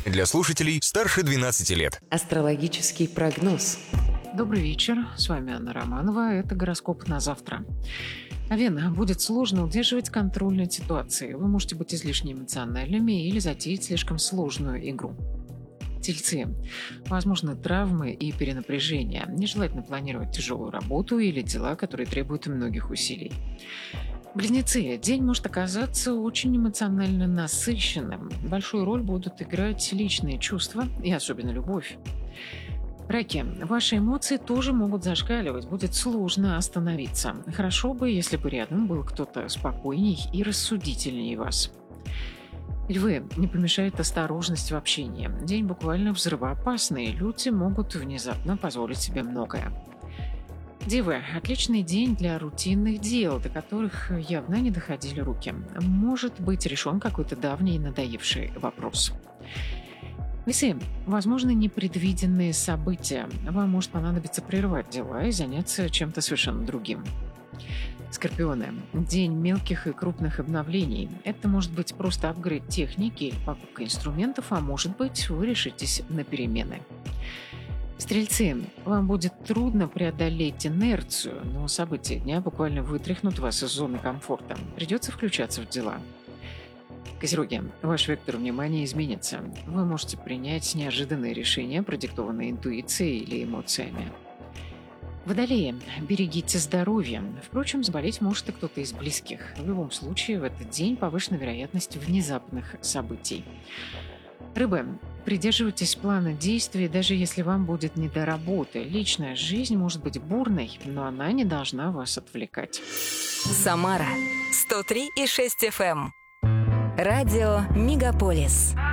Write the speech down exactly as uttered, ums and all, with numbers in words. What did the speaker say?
для слушателей старше двенадцати лет. Астрологический прогноз. Добрый вечер, с вами Анна Романова, это гороскоп на завтра. Овен, будет сложно удерживать контроль над ситуацией. Вы можете быть излишне эмоциональными или затеять слишком сложную игру. Тельцы. Возможны травмы и перенапряжение. Нежелательно планировать тяжелую работу или дела, которые требуют многих усилий. Близнецы. День может оказаться очень эмоционально насыщенным. Большую роль будут играть личные чувства и особенно любовь. Раки. Ваши эмоции тоже могут зашкаливать, будет сложно остановиться. Хорошо бы, если бы рядом был кто-то спокойней и рассудительнее вас. Львы. Не помешает осторожность в общении. День буквально взрывоопасный, люди могут внезапно позволить себе многое. Девы. Отличный день для рутинных дел, до которых явно не доходили руки. Может быть решен какой-то давний надоевший вопрос. Весы. Возможны непредвиденные события. Вам может понадобиться прервать дела и заняться чем-то совершенно другим. Скорпионы. День мелких и крупных обновлений. Это может быть просто апгрейд техники или покупка инструментов, а может быть вы решитесь на перемены. Стрельцы. Вам будет трудно преодолеть инерцию, но события дня буквально вытряхнут вас из зоны комфорта. Придется включаться в дела. Козероги. Ваш вектор внимания изменится. Вы можете принять неожиданные решения, продиктованные интуицией или эмоциями. Водолеи. Берегите здоровье. Впрочем, заболеть может и кто-то из близких. В любом случае, в этот день повышена вероятность внезапных событий. Рыбы. Придерживайтесь плана действий, даже если вам будет не до работы. Личная жизнь может быть бурной, но она не должна вас отвлекать. Самара. сто три и шесть эф эм. Радио Мегаполис.